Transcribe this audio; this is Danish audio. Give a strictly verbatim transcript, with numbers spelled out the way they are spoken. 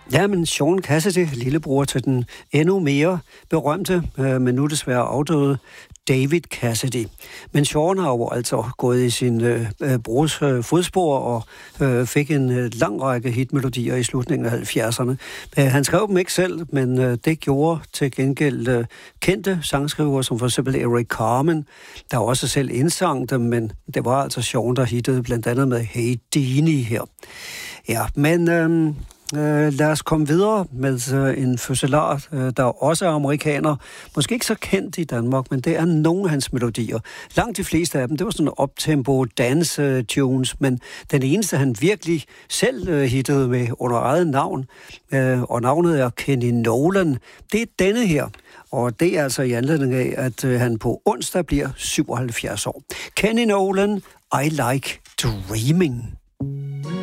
Ja, men Sean Cassidy, lillebror til den endnu mere berømte, øh, men nu desværre afdøde David Cassidy. Men Sean har jo altså gået i sin øh, brors øh, fodspor og øh, fik en øh, lang række hitmelodier i slutningen af halvfjerdserne. Øh, han skrev dem ikke selv, men øh, det gjorde til gengæld øh, kendte sangskrivere, som for eksempel Eric Carmen, der også selv indsang dem, men det var altså Sean, der hittede blandt andet med Hey Deanie her. Ja, men... Øh, Uh, lad os komme videre med uh, en fødselar, uh, der også er amerikaner. Måske ikke så kendt i Danmark, men det er nogle af hans melodier. Langt de fleste af dem, det var sådan optempo dance-tunes, men den eneste, han virkelig selv uh, hittede med under eget navn, uh, og navnet er Kenny Nolan, det er denne her. Og det er altså i anledning af, at uh, han på onsdag bliver syvoghalvfjerds år. Kenny Nolan, I Like Dreaming.